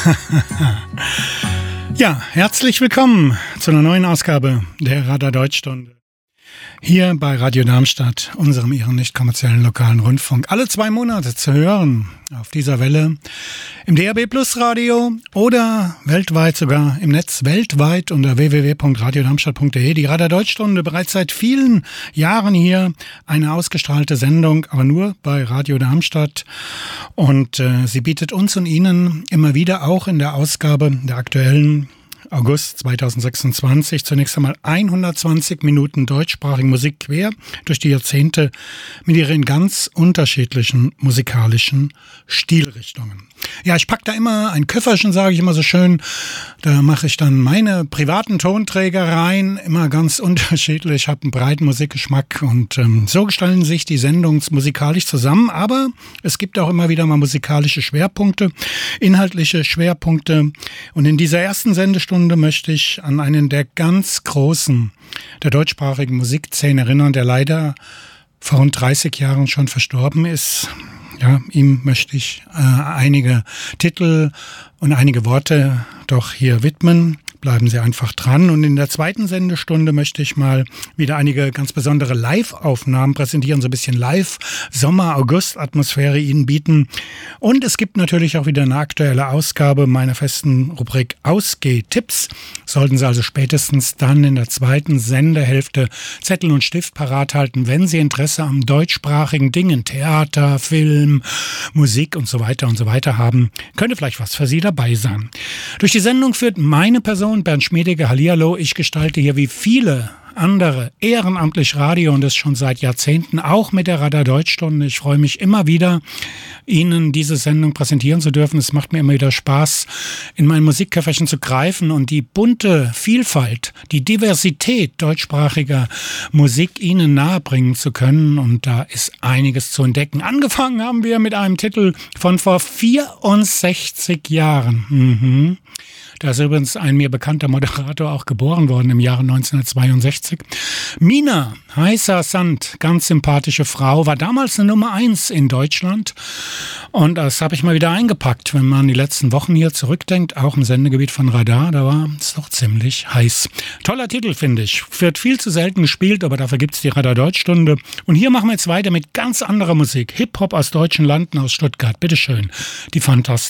Ja, herzlich willkommen zu einer neuen Ausgabe der Radar Deutschstunde. Hier bei Radio Darmstadt, unserem Ihren nicht kommerziellen lokalen Rundfunk. Alle 2 Monate zu hören auf dieser Welle im DAB Plus Radio oder weltweit sogar im Netz weltweit unter www.radiodarmstadt.de. Die Radar Deutschstunde bereits seit vielen Jahren hier eine ausgestrahlte Sendung, aber nur bei Radio Darmstadt. Und sie bietet uns und Ihnen immer wieder auch in der Ausgabe der aktuellen August 2026 zunächst einmal 120 Minuten deutschsprachige Musik quer durch die Jahrzehnte mit ihren ganz unterschiedlichen musikalischen Stilrichtungen. Ja, ich packe da immer ein Köfferchen, sage ich immer so schön. Da mache ich dann meine privaten Tonträger rein, immer ganz unterschiedlich. Ich habe einen breiten Musikgeschmack und so gestalten sich die Sendungen musikalisch zusammen. Aber es gibt auch immer wieder mal musikalische Schwerpunkte, inhaltliche Schwerpunkte. Und in dieser ersten Sendestunde möchte ich an einen der ganz Großen der deutschsprachigen Musikszene erinnern, der leider vor rund 30 Jahren schon verstorben ist. Ja, ihm möchte ich einige Titel und einige Worte doch hier widmen. Bleiben Sie einfach dran. Und in der zweiten Sendestunde möchte ich mal wieder einige ganz besondere Live-Aufnahmen präsentieren, so ein bisschen Live-Sommer-August-Atmosphäre Ihnen bieten. Und es gibt natürlich auch wieder eine aktuelle Ausgabe meiner festen Rubrik Ausgeh-Tipps. Sollten Sie also spätestens dann in der zweiten Sendehälfte Zettel und Stift parat halten, wenn Sie Interesse am deutschsprachigen Dingen, Theater, Film, Musik und so weiter haben, könnte vielleicht was für Sie dabei sein. Durch die Sendung führt meine Person Bernd Schmiediger, hallihallo. Ich gestalte hier wie viele andere ehrenamtlich Radio und das schon seit Jahrzehnten, auch mit der Radar Deutschstunde. Ich freue mich immer wieder, Ihnen diese Sendung präsentieren zu dürfen. Es macht mir immer wieder Spaß, in mein Musikköfferchen zu greifen und die bunte Vielfalt, die Diversität deutschsprachiger Musik Ihnen nahebringen zu können. Und da ist einiges zu entdecken. Angefangen haben wir mit einem Titel von vor 64 Jahren. Da ist übrigens ein mir bekannter Moderator auch geboren worden im Jahre 1962. Mina, heißer Sand, ganz sympathische Frau, war damals eine Nummer 1 in Deutschland. Und das habe ich mal wieder eingepackt, wenn man die letzten Wochen hier zurückdenkt, auch im Sendegebiet von Radar, da war es doch ziemlich heiß. Toller Titel, finde ich. Wird viel zu selten gespielt, aber dafür gibt es die Radar Deutschstunde. Und hier machen wir jetzt weiter mit ganz anderer Musik. Hip-Hop aus deutschen Landen, aus Stuttgart. Bitteschön, die Fantastiker.